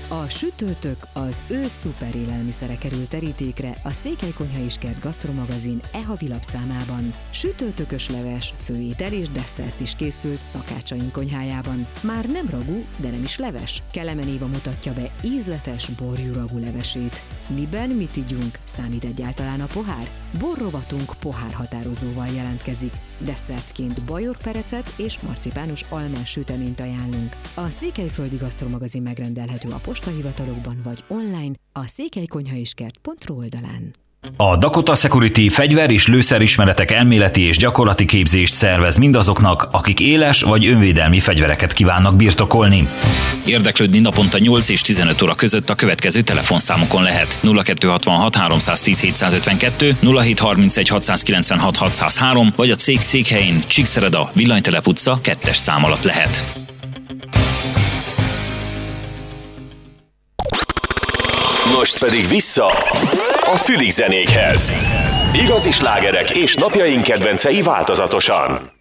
A sütőtök, az ősz szuper élelmiszere kerül terítékre a Székely Konyha és Kert Gasztromagazin e-havi lapszámában. Sütőtökös leves, főétel és desszert is készült szakácsaink konyhájában. Már nem ragú, de nem is leves. Kelemen Éva mutatja be ízletes borjú ragú levesét. Miben mit igyunk? Számít egyáltalán a pohár? Borrovatunk pohárhatározóval jelentkezik. Desszertként bajorperecet és marcipános almás süteményt ajánlunk. A Székelyföldi Gasztromagazin megrendelhető a postahivatalokban vagy online a székelykonyhaiskert.ru oldalán. A Dakota Security fegyver- és lőszerismeretek elméleti és gyakorlati képzést szervez mindazoknak, akik éles vagy önvédelmi fegyvereket kívánnak birtokolni. Érdeklődni naponta 8 és 15 óra között a következő telefonszámokon lehet: 0266 310 752, 0731 696 603, vagy a cég székhelyén Csíkszereda, Villanytelep utca 2-es szám alatt lehet. Most pedig vissza a Fülig zenékhez. Igazi slágerek és napjaink kedvencei változatosan.